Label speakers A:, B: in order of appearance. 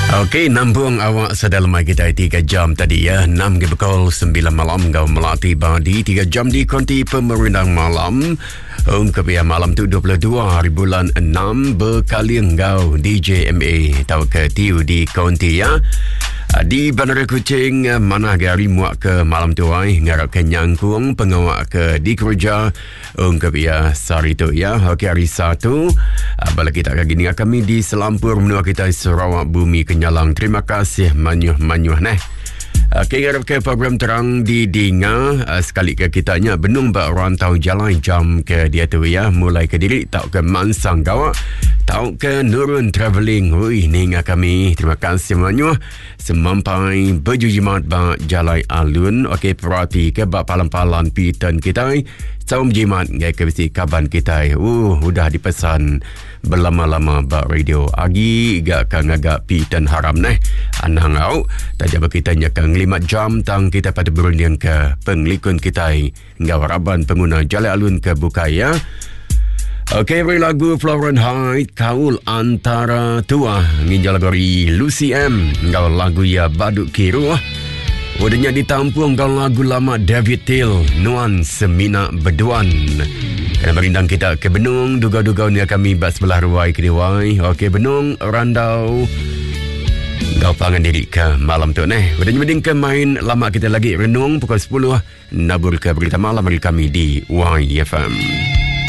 A: Okey, nambung awak sedalam kita 3 jam tadi ya. 6 ke pukul 9 malam kau melatih di 3 jam di konti pemerintah malam. Kebiasaan malam tu 22 hari bulan 6 berkali engkau DJ MA tahu ke tiu di konti ya. Di Bandar Kuching mana hari muak ke malam tu ai ngarap ke nyangkung pengawak ke di kerja kebiasaan sari tu ya. Okey, hari Sabtu bala kita gini kami di Selampur menua kita Sarawak Bumi Kenyalang. Terima kasih manyuh neh. Ngarap ke program terang di Dinga sekali ke kitanya benung bak rantau jalan jam ke dia tu ya, mulai ke diri tau ke Mansang Gawak tau ke Nurun Travelling. Ui ninga kami terima kasih manyuh semampai berjujimat bak jalan alun. Okey, perhati ke bak palan-palan pitan kita saum jimat ngai ke bisi kaban kita udah dipesan berlama-lama bak radio agi gak kang agak pitan haram neh anang au tajab kita nyakang 5 jam tang kita pada berunding ke penglikun kita ngawaraban pengguna jalan alun ke Bukaya. Okey, beri lagu Florence Hyde Kaul Antara Tua nginjal gori Lucy M ngau lagu ya Baduk Kiru. Wadanya ditampung kalau lagu lama David Till Nuan Semina Beduan. Kena berindang kita ke Benung duga-duga ni kami bas sebelah ruai ke diwai. Okey, Benung Randau kau pangan diri ke malam tu neh. Wadanya mending ke main lama kita lagi renung pukul 10 nabur ke berita malam hari kami di YFM.